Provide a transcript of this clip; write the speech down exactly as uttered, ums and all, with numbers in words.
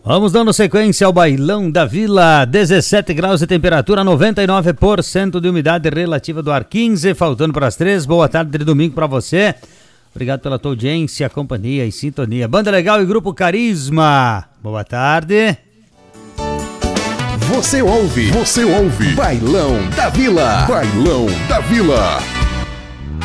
Vamos dando sequência ao Bailão da Vila. Dezessete graus de temperatura, noventa e nove por cento de umidade relativa do ar, quinze, faltando para as três. Boa tarde de domingo para você. Obrigado pela tua audiência, companhia e sintonia. Banda Legal e Grupo Carisma. Boa tarde. Você ouve, você ouve Bailão da Vila. Bailão da Vila.